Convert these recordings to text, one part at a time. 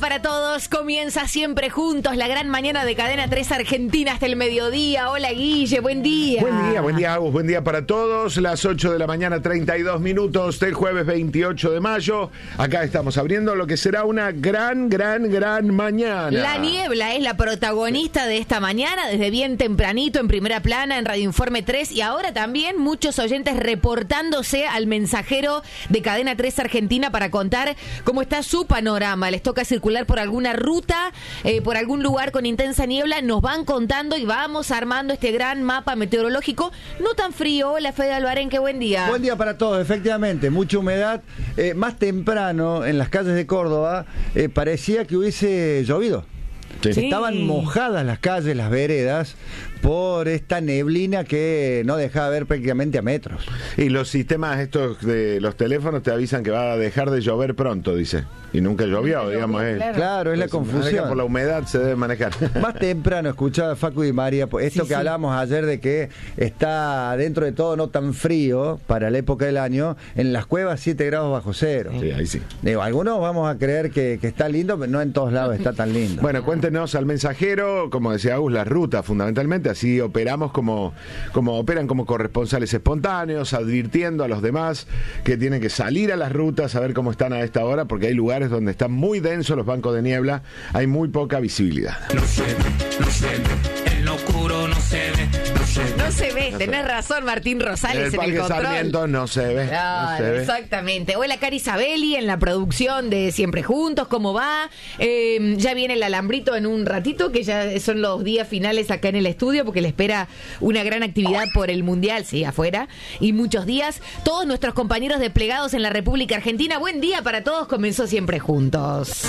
para todos. Comienza Siempre Juntos, la gran mañana de Cadena 3 Argentina hasta el mediodía. Hola Guille, buen día. Buen día Agus, buen día para todos. Las 8 de la mañana, 32 minutos del jueves 28 de mayo. Acá estamos abriendo lo que será una gran mañana. La niebla es la protagonista de esta mañana, desde bien tempranito en Primera Plana, en Radio Informe 3, y ahora también muchos oyentes reportándose al mensajero de Cadena 3 Argentina para contar cómo está su panorama. Les toca circular por alguna ruta, por algún lugar con intensa niebla. Nos van contando y vamos armando este gran mapa meteorológico. No tan frío. Hola Fede Albarén, qué buen día. Buen día para todos, efectivamente. Mucha humedad. Más temprano, en las calles de Córdoba, parecía que hubiese llovido. Sí. Estaban mojadas las calles, las veredas, por esta neblina que no dejaba ver prácticamente a metros. Y los sistemas estos de los teléfonos te avisan que va a dejar de llover pronto, dice. Y nunca llovió, digamos. Claro, es la confusión. Por la humedad se debe manejar. Más temprano escuchaba a Facu y María, esto que hablábamos ayer de que está dentro de todo no tan frío para la época del año, en las cuevas 7 grados bajo cero. Sí, ahí sí. Digo, algunos vamos a creer que está lindo, pero no en todos lados está tan lindo. Bueno, cuéntenos al mensajero, como decía Agus, las rutas fundamentalmente, así operamos como operan como corresponsales espontáneos, advirtiendo a los demás que tienen que salir a las rutas a ver cómo están a esta hora, porque hay lugares donde están muy densos los bancos de niebla, hay muy poca visibilidad. No se ve, en lo oscuro no se ve. No se ve, tenés razón, Martín Rosales en el control. Sarmiento no se ve. No se ve. Exactamente. Hola Cari Sabelli en la producción de Siempre Juntos, ¿cómo va? Ya viene el alambrito en un ratito, que ya son los días finales acá en el estudio, porque le espera una gran actividad por el Mundial, sí, afuera, y muchos días. Todos nuestros compañeros desplegados en la República Argentina, buen día para todos, comenzó Siempre Juntos.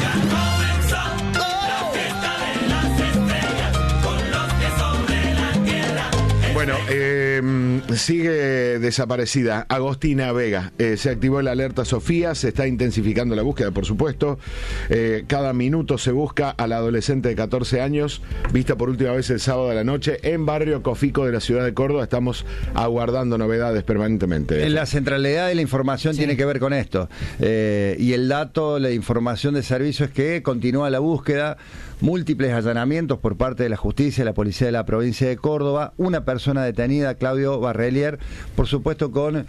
Bueno, sigue desaparecida Agostina Vega. Se activó la alerta Sofía, se está intensificando la búsqueda, por supuesto. Cada minuto se busca a la adolescente de 14 años, vista por última vez el sábado de la noche en Barrio Cofico de la ciudad de Córdoba. Estamos aguardando novedades permanentemente. La centralidad de la información tiene que ver con esto. Y el dato, la información de servicio es que continúa la búsqueda. Múltiples allanamientos por parte de la justicia, la policía de la provincia de Córdoba, una persona detenida, Claudio Barrelier, por supuesto con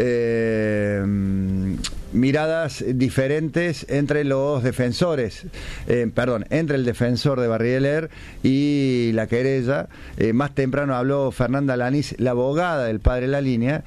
miradas diferentes entre los defensores, entre el defensor de Barrelier y la querella. Más temprano habló Fernanda Lanís, la abogada del padre de la línea,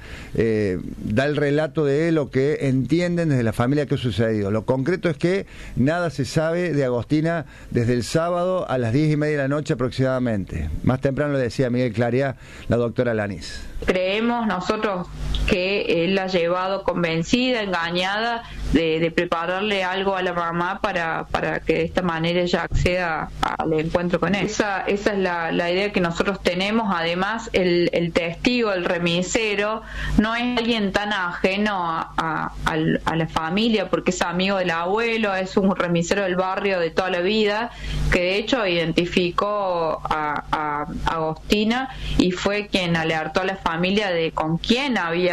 da el relato de lo que entienden desde la familia que ha sucedido. Lo concreto es que nada se sabe de Agostina desde el sábado a las 10:30 de la noche aproximadamente. Más temprano le decía Miguel Clariá, la doctora Lanís. Creemos nosotros que él la ha llevado convencida, engañada, de prepararle algo a la mamá para que de esta manera ella acceda al encuentro con él. Esa es la idea que nosotros tenemos. Además, el testigo, el remisero, no es alguien tan ajeno a la familia, porque es amigo del abuelo, es un remisero del barrio de toda la vida, que de hecho identificó a Agostina y fue quien alertó a la familia de con quién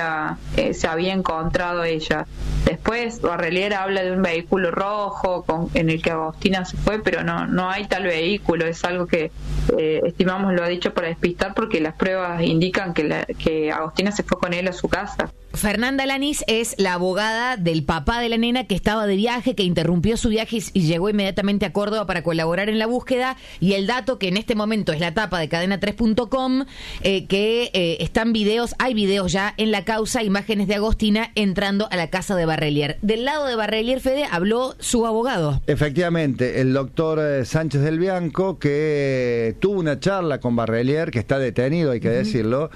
se había encontrado ella. Después Barrelier habla de un vehículo rojo en el que Agostina se fue, pero no hay tal vehículo. Es algo que estimamos lo ha dicho para despistar, porque las pruebas indican que Agostina se fue con él a su casa. Fernanda Lanís es la abogada del papá de la nena, que estaba de viaje, que interrumpió su viaje y llegó inmediatamente a Córdoba para colaborar en la búsqueda. Y el dato que en este momento es la tapa de cadena3.com, están hay videos ya en la causa, imágenes de Agostina entrando a la casa de Barrelier. Del lado de Barrelier, Fede, habló su abogado. Efectivamente, el doctor Sánchez del Bianco, que tuvo una charla con Barrelier, que está detenido, hay que decirlo,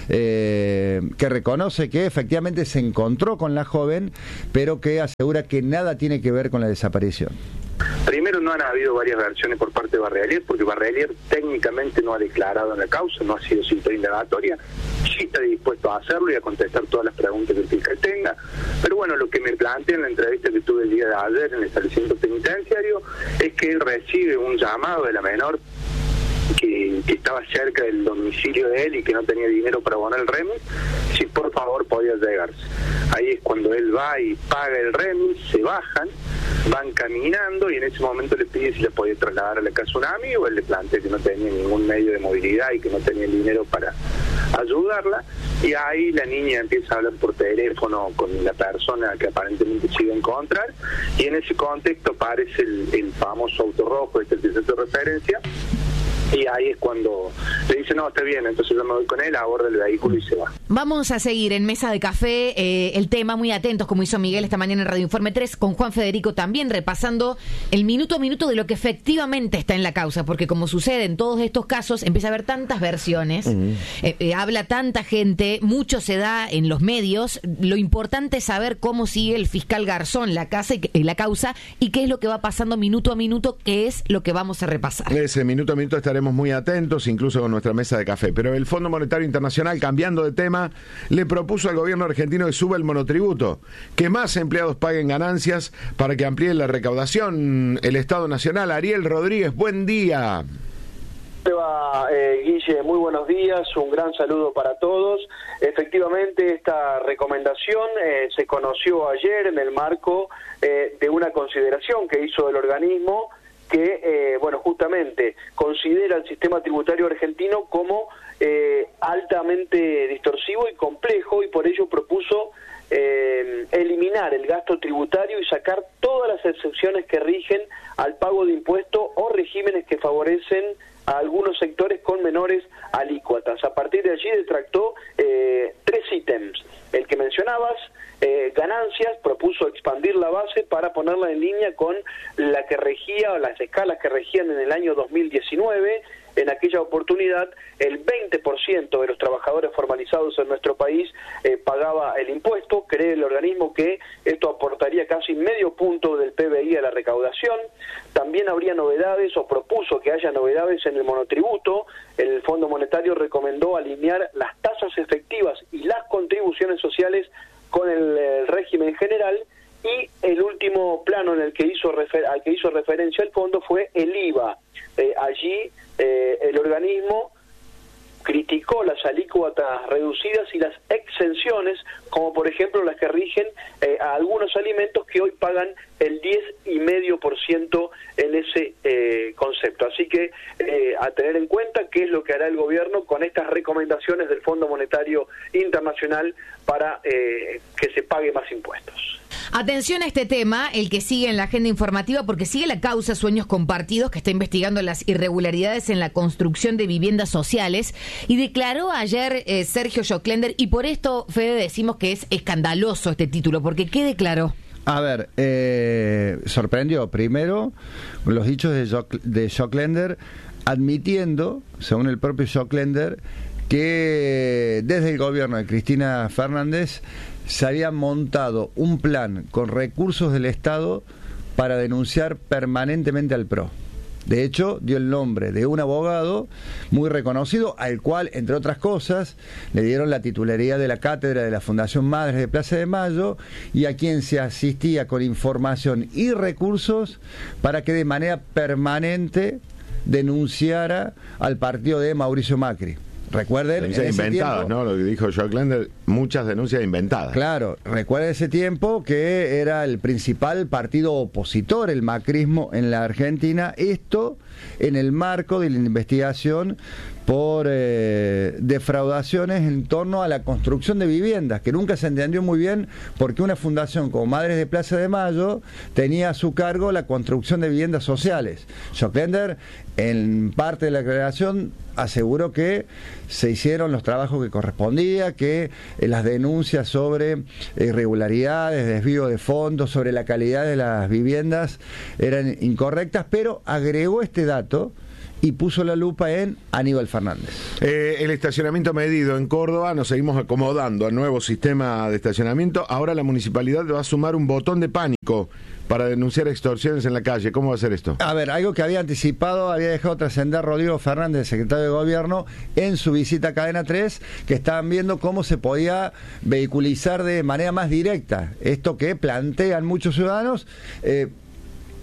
que reconoce que efectivamente se encontró con la joven, pero que asegura que nada tiene que ver con la desaparición. Primero, no han habido varias versiones por parte de Barrelier, porque Barrelier técnicamente no ha declarado en la causa, no ha sido cita indagatoria, sí está dispuesto a hacerlo y a contestar todas las preguntas que el fiscal tenga. Pero bueno, lo que me plantea en la entrevista que tuve el día de ayer en el establecimiento penitenciario es que él recibe un llamado de la menor que que estaba cerca del domicilio de él y que no tenía dinero para abonar el remis, si por favor podía llegarse. Ahí es cuando él va y paga el remis, se bajan, van caminando y en ese momento le pide si le podía trasladar a la casa un amigo. Él le plantea que no tenía ningún medio de movilidad y que no tenía dinero para ayudarla, y ahí la niña empieza a hablar por teléfono con la persona que aparentemente se iba a encontrar, y en ese contexto aparece el famoso auto rojo, este que es de referencia, y ahí es cuando le dice, no, está bien, entonces yo me voy con él, aborda el vehículo y se va. Vamos a seguir en Mesa de Café el tema, muy atentos, como hizo Miguel esta mañana en Radio Informe 3, con Juan Federico también, repasando el minuto a minuto de lo que efectivamente está en la causa, porque como sucede en todos estos casos, empieza a haber tantas versiones, habla tanta gente, mucho se da en los medios, lo importante es saber cómo sigue el fiscal Garzón la causa y qué es lo que va pasando minuto a minuto, que es lo que vamos a repasar. Ese minuto a minuto estaremos muy atentos, incluso con nuestra mesa de café. Pero el Fondo Monetario Internacional, cambiando de tema, le propuso al gobierno argentino que suba el monotributo, que más empleados paguen ganancias para que amplíe la recaudación el Estado Nacional. Ariel Rodríguez, buen día. Guille, muy buenos días, un gran saludo para todos. Efectivamente, esta recomendación se conoció ayer en el marco de una consideración que hizo el organismo que, justamente considera el sistema tributario argentino como altamente distorsivo y complejo, y por ello propuso eliminar el gasto tributario y sacar todas las excepciones que rigen al pago de impuestos o regímenes que favorecen a algunos sectores con menores alícuotas. A partir de allí detractó 3 ítems. El que mencionabas, ganancias, propuso expandir la base para ponerla en línea con la que regía, o las escalas que regían en el año 2019. En aquella oportunidad, el 20% de los trabajadores formalizados en nuestro país pagaba el impuesto. Cree el organismo que esto aportaría casi medio punto del PBI a la recaudación. También habría novedades, o propuso que haya novedades en el monotributo. El Fondo Monetario recomendó alinear las tasas efectivas y las contribuciones sociales con el régimen general. Y el último plano en el que al que hizo referencia el fondo fue el IVA. Allí el organismo criticó las alícuotas reducidas y las exenciones, como por ejemplo las que rigen a algunos alimentos que hoy pagan el 10,5% en ese concepto. Así que a tener en cuenta qué es lo que hará el gobierno con estas recomendaciones del Fondo Monetario Internacional para que se pague más impuestos. Atención a este tema, el que sigue en la agenda informativa, porque sigue la causa Sueños Compartidos, que está investigando las irregularidades en la construcción de viviendas sociales, y declaró ayer Sergio Joclender, y por esto, Fede, decimos que es escandaloso este título, porque ¿qué declaró? A ver, sorprendió primero los dichos de Joclender, admitiendo, según el propio Joclender, que desde el gobierno de Cristina Fernández se había montado un plan con recursos del Estado para denunciar permanentemente al PRO. De hecho, dio el nombre de un abogado muy reconocido, al cual, entre otras cosas, le dieron la titularidad de la cátedra de la Fundación Madres de Plaza de Mayo, y a quien se asistía con información y recursos para que de manera permanente denunciara al partido de Mauricio Macri. Recuerden, denuncias inventadas, ¿no? Lo que dijo Joclender, muchas denuncias inventadas. Claro, recuerden ese tiempo que era el principal partido opositor, el macrismo en la Argentina. Esto en el marco de la investigación por defraudaciones en torno a la construcción de viviendas, que nunca se entendió muy bien porque una fundación como Madres de Plaza de Mayo tenía a su cargo la construcción de viviendas sociales. Joclender, en parte de la declaración, aseguró que se hicieron los trabajos que correspondía, que las denuncias sobre irregularidades, desvío de fondos, sobre la calidad de las viviendas eran incorrectas, pero agregó este dato y puso la lupa en Aníbal Fernández. El estacionamiento medido en Córdoba, nos seguimos acomodando al nuevo sistema de estacionamiento. Ahora la municipalidad va a sumar un botón de pánico para denunciar extorsiones en la calle. ¿Cómo va a ser esto? A ver, algo que había anticipado, había dejado trascender Rodrigo Fernández, el secretario de Gobierno, en su visita a Cadena 3, que estaban viendo cómo se podía vehiculizar de manera más directa esto que plantean muchos ciudadanos.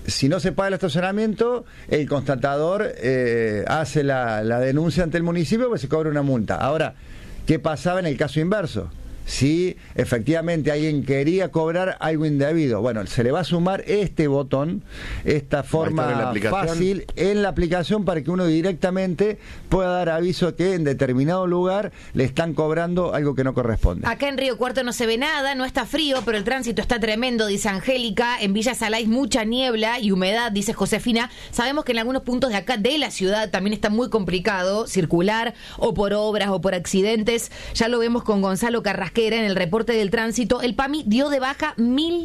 si no se paga el estacionamiento, el constatador hace la denuncia ante el municipio, pues se cobra una multa. Ahora, ¿qué pasaba en el caso inverso? Si efectivamente alguien quería cobrar algo indebido, bueno, se le va a sumar este botón, esta forma fácil en la aplicación para que uno directamente pueda dar aviso que en determinado lugar le están cobrando algo que no corresponde. Acá en Río Cuarto no se ve nada, no está frío, pero el tránsito está tremendo, dice Angélica. En Villa Salais mucha niebla y humedad, dice Josefina. Sabemos que en algunos puntos de acá de la ciudad también está muy complicado circular, o por obras o por accidentes. Ya lo vemos con Gonzalo Carrasquera en el reporte del tránsito. El PAMI dio de baja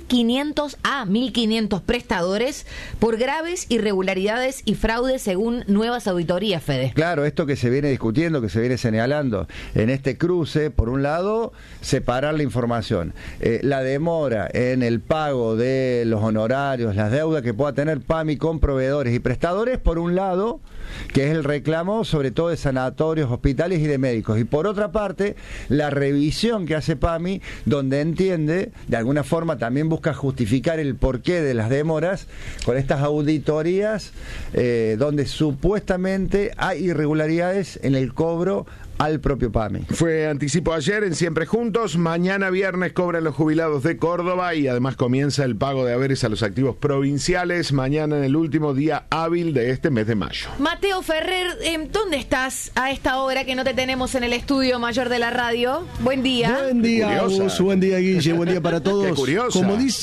1.500 prestadores por graves irregularidades y fraudes según nuevas auditorías, Fede. Claro, esto que se viene discutiendo, que se viene señalando en este cruce, por un lado, separar la información. La demora en el pago de los honorarios, las deudas que pueda tener PAMI con proveedores y prestadores, por un lado, que es el reclamo sobre todo de sanatorios, hospitales y de médicos. Y por otra parte, la revisión que hace PAMI, donde entiende, de alguna forma también busca justificar el porqué de las demoras con estas auditorías donde supuestamente hay irregularidades en el cobro al propio PAMI. Fue anticipo ayer en Siempre Juntos. Mañana viernes cobran los jubilados de Córdoba y además comienza el pago de haberes a los activos provinciales mañana en el último día hábil de este mes de mayo. Mateo Ferrer, ¿dónde estás a esta hora que no te tenemos en el estudio mayor de la radio? Buen día. Buen día, Agus, buen día, Guille, buen día para todos. Qué curiosa.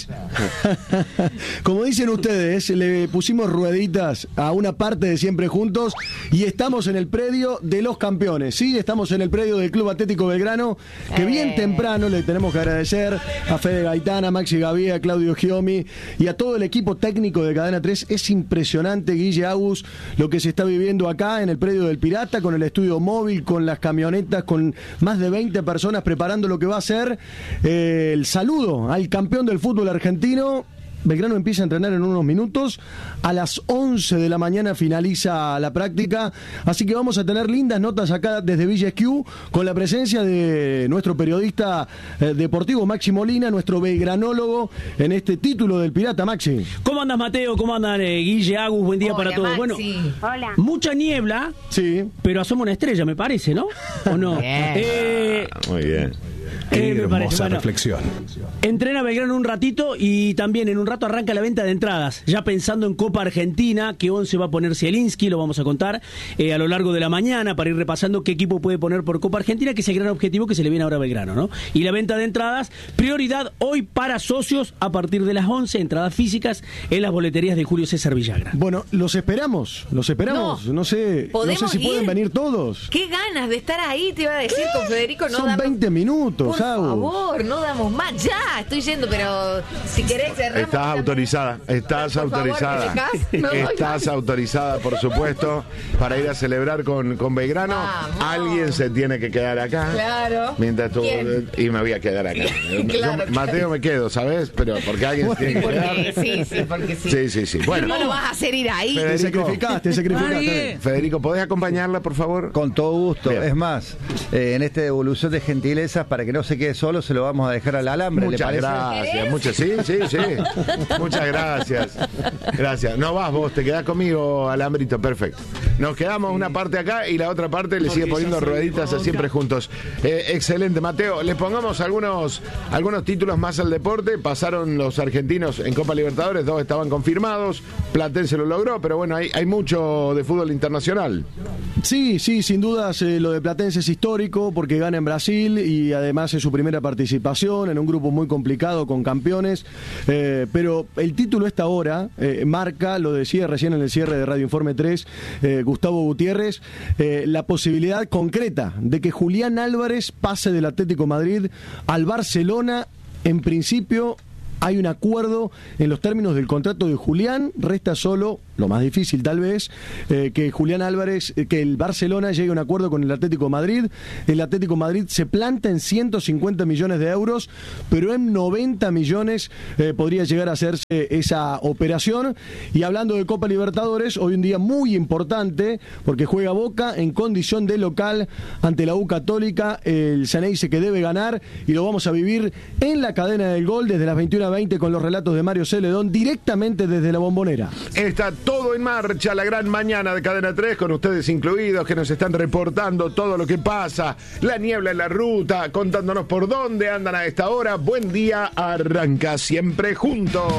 Como dicen ustedes, le pusimos rueditas a una parte de Siempre Juntos y estamos en el predio de los campeones, ¿sí? Estamos en el predio del Club Atlético Belgrano, que bien temprano le tenemos que agradecer a Fede Gaitán, a Maxi Gavía, a Claudio Giomi y a todo el equipo técnico de Cadena 3. Es impresionante, Guille, Agus, lo que se está viviendo acá en el predio del Pirata, con el estudio móvil, con las camionetas, con más de 20 personas preparando lo que va a ser el saludo al campeón del fútbol argentino. Belgrano empieza a entrenar en unos minutos, a las 11 de la mañana finaliza la práctica, así que vamos a tener lindas notas acá desde Villa Esquiú, con la presencia de nuestro periodista deportivo Maxi Molina, nuestro belgranólogo en este título del Pirata. Maxi. ¿Cómo andas, Mateo? ¿Cómo andan, Guille, Agus? Buen día. Hola, para todos. Maxi. Bueno, hola. Mucha niebla, sí, pero asoma una estrella, me parece, ¿no? ¿O no? Muy bien. Me parece. Bueno, reflexión. Entrena Belgrano un ratito y también en un rato arranca la venta de entradas, ya pensando en Copa Argentina, que 11 va a poner Zielinski, lo vamos a contar a lo largo de la mañana para ir repasando qué equipo puede poner por Copa Argentina, que es el gran objetivo que se le viene ahora a Belgrano, ¿no? Y la venta de entradas, prioridad hoy para socios a partir de las 11, entradas físicas en las boleterías de Julio César Villagra. Bueno, los esperamos. No sé si pueden venir todos. Qué ganas de estar ahí, te iba a decir con Federico. No son damos... 20 minutos. Por favor, no damos más. Ya, estoy yendo, pero si querés cerramos. Estás autorizada, estás autorizada. Estás autorizada, por supuesto, para ir a celebrar con Belgrano. Vamos. Alguien se tiene que quedar acá. Claro. Mientras tú. Y me voy a quedar acá. Claro, Mateo me quedo, ¿sabes? Pero porque alguien se tiene que quedar. Porque sí. Sí. Bueno. No lo vas a hacer ir ahí. Te sacrificaste. Federico, ¿podés acompañarla, por favor? Con todo gusto. Bien. Es más, en esta devolución de gentilezas, para que no se quede solo, se lo vamos a dejar al alambre. Muchas ¿le gracias. Sí. Muchas gracias. No vas vos, te quedás conmigo, Alambrito. Perfecto. Nos quedamos una parte acá y la otra parte le sigue poniendo rueditas a Siempre Juntos. Excelente, Mateo. Les pongamos algunos títulos más al deporte. Pasaron los argentinos en Copa Libertadores, 2 estaban confirmados. Platense lo logró, pero bueno, hay mucho de fútbol internacional. Sí, sin dudas lo de Platense es histórico porque gana en Brasil y además es su primera participación en un grupo muy complicado con campeones, pero el título esta hora marca, lo decía recién en el cierre de Radio Informe 3 Gustavo Gutiérrez, la posibilidad concreta de que Julián Álvarez pase del Atlético Madrid al Barcelona. En principio hay un acuerdo en los términos del contrato de Julián, resta solo, lo más difícil tal vez, que Julián Álvarez, que el Barcelona llegue a un acuerdo con el Atlético de Madrid. El Atlético de Madrid se planta en 150 millones de euros, pero en 90 millones podría llegar a hacerse esa operación. Y hablando de Copa Libertadores, hoy un día muy importante, porque juega Boca en condición de local ante la U Católica, el Ceneice que debe ganar, y lo vamos a vivir en la cadena del gol desde las 21:30 21 a 20 con los relatos de Mario Celedón directamente desde la Bombonera. Está todo en marcha, la gran mañana de Cadena 3, con ustedes incluidos, que nos están reportando todo lo que pasa, la niebla en la ruta, contándonos por dónde andan a esta hora. Buen día, arranca siempre juntos.